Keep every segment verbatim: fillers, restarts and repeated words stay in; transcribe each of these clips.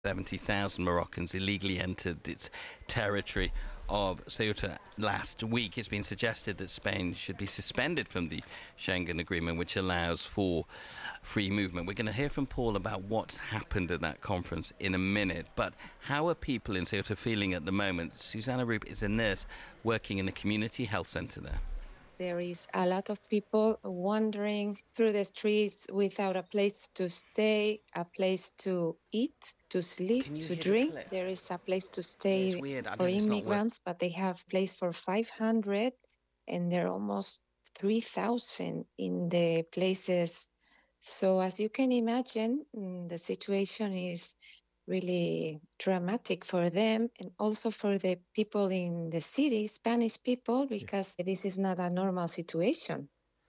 seventy thousand Moroccans illegally entered its territory of Ceuta last week. It's been suggested that Spain should be suspended from the Schengen Agreement, which allows for free movement. We're going to hear from Paul about what's happened at that conference in a minute. But how are people in Ceuta feeling at the moment? Susanna Roop is a nurse working in a community health centre there. There is a lot of people wandering through the streets without a place to stay, a place to eat, to sleep, to drink. The there is a place to stay yeah, for immigrants, but they have place for five hundred, and there are almost three thousand in the places. So as you can imagine, the situation is really dramatic for them, and also for the people in the city, Spanish people, because yeah. This is not a normal situation.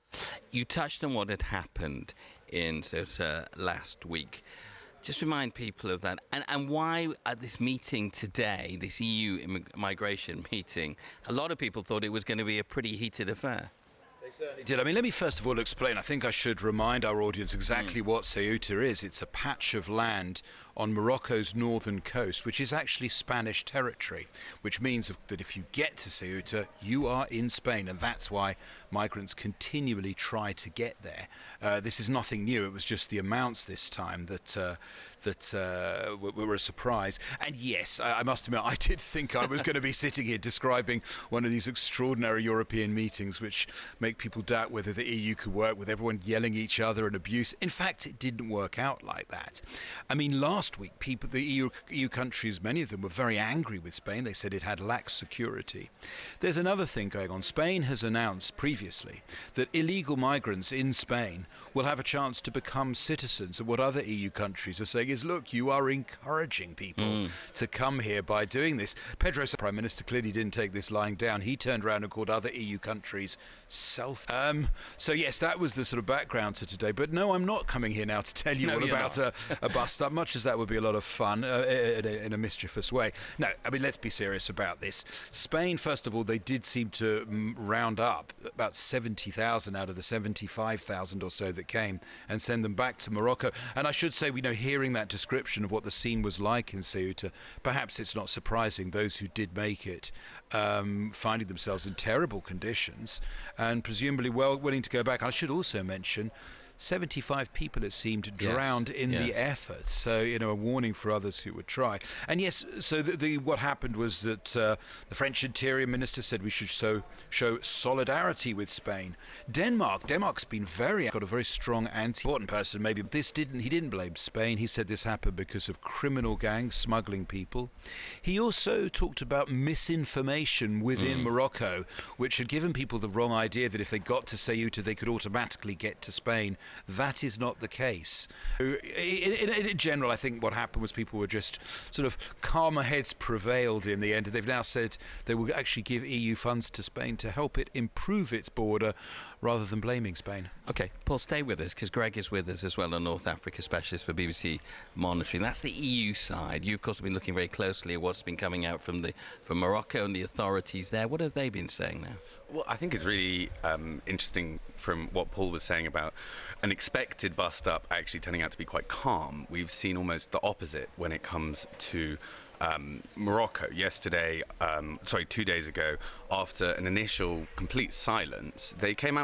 You touched on what had happened in Ceuta last week. Just remind people of that, and, and why at this meeting today, this E U immig- migration meeting, a lot of people thought it was going to be a pretty heated affair. They certainly did. I mean, let me first of all explain. I think I should remind our audience exactly mm. what Ceuta is. It's a patch of land on Morocco's northern coast, which is actually Spanish territory, which means that if you get to Ceuta, you are in Spain, and that's why migrants continually try to get there. Uh, this is nothing new. It was just the amounts this time that uh, that uh, were a surprise. And yes, I, I must admit, I did think I was going to be sitting here describing one of these extraordinary European meetings, which make people doubt whether the E U could work, with everyone yelling at each other and abuse. In fact, it didn't work out like that. I mean, last week, people, the E U, E U countries, many of them were very angry with Spain. They said it had lax security. There's another thing going on. Spain has announced previously that illegal migrants in Spain will have a chance to become citizens. And what other E U countries are saying is, look, you are encouraging people mm. to come here by doing this. Pedro, Prime Minister, clearly didn't take this lying down. He turned around and called other E U countries self. Um, so, yes, that was the sort of background to today. But no, I'm not coming here now to tell you no, all about a, a bust-up, much as that would be a lot of fun uh, in, a, in a mischievous way. No, I mean, let's be serious about this. Spain, first of all, they did seem to mm, round up about seventy thousand out of the seventy-five thousand or so that came and send them back to Morocco. And I should say, you know, hearing that description of what the scene was like in Ceuta, perhaps it's not surprising those who did make it um, finding themselves in terrible conditions and presumably well willing to go back. I should also mention seventy-five people, it seemed, drowned yes, in yes. the effort. So, you know, a warning for others who would try. And yes, so the, the what happened was that uh, the French Interior Minister said we should show, show solidarity with Spain. Denmark, Denmark's been very, got a very strong anti-important person maybe, but this didn't, he didn't blame Spain. He said this happened because of criminal gangs smuggling people. He also talked about misinformation within mm. Morocco, which had given people the wrong idea that if they got to Ceuta, they could automatically get to Spain. That is not the case. In, in, in general, I think what happened was people were just sort of calmer heads prevailed in the end. They've now said they will actually give E U funds to Spain to help it improve its border rather than blaming Spain. OK, Paul, stay with us, because Greg is with us as well, a North Africa specialist for B B C Monitoring. That's the E U side. You, of course, have been looking very closely at what's been coming out from the from Morocco and the authorities there. What have they been saying now? Well, I think it's really um, interesting from what Paul was saying about an expected bust-up actually turning out to be quite calm. We've seen almost the opposite when it comes to um, Morocco. Yesterday, um, sorry, two days ago, after an initial complete silence, they came out